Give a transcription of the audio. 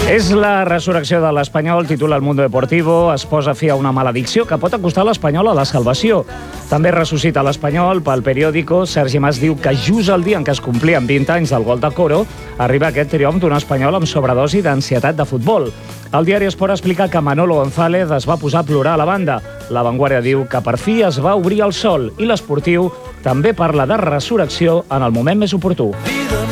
És la resurrecció de l'Espanyol, titula El Mundo Deportivo, es posa fi a una maledicció que pot acostar l'Espanyol a la salvació. També ressuscita l'Espanyol pel periòdico. Sergi Mas diu que just el dia en què es complien 20 anys del gol de Coro arriba aquest triomf d'un espanyol amb sobredosi d'ansietat de futbol. El diari Esport explica que Manolo González es va posar a plorar a la banda. La Vanguardia diu que per fi es va obrir el sol i l'Esportiu també parla de resurrecció en el moment més oportú.